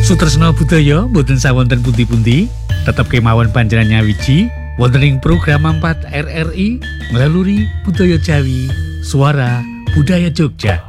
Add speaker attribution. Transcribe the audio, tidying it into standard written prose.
Speaker 1: Sutresna budaya boten sawonten pundi-pundi, tetep kemawon panjenengan nyawiji wonten ing program 4 RRI melalui Budaya Jawi, Suara Budaya Jogja.